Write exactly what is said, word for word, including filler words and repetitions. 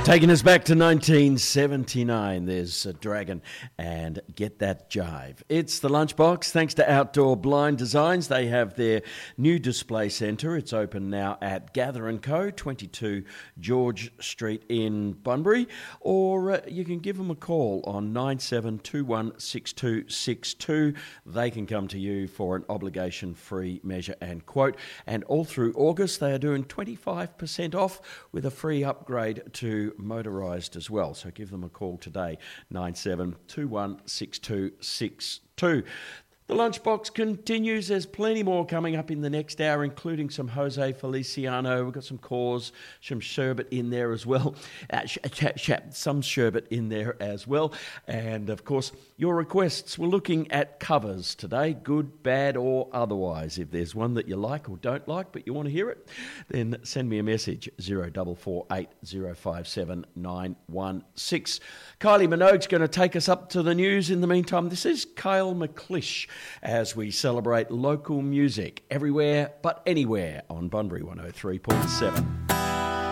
Taking us back to nineteen seventy-nine, there's a Dragon and Get That Jive. It's the Lunchbox, thanks to Outdoor Blind Designs. They have their new display centre. It's open now at Gather and Co, twenty-two George Street in Bunbury. Or uh, you can give them a call on nine seven two one six two six two. They can come to you for an obligation-free measure and quote. And all through August, they are doing twenty-five percent off with a free upgrade to motorised as well. So give them a call today, nine seven two one six two six two. The Lunchbox continues. There's plenty more coming up in the next hour, including some Jose Feliciano. We've got some cores, some sherbet in there as well. Uh, sh- sh- sh- some sherbet in there as well. And, of course, your requests. We're looking at covers today, good, bad or otherwise. If there's one that you like or don't like but you want to hear it, then send me a message, zero four four eight zero five seven nine one six. Kylie Minogue's going to take us up to the news. In the meantime, this is Kyle McClish as we celebrate local music everywhere but anywhere on Bunbury one oh three point seven.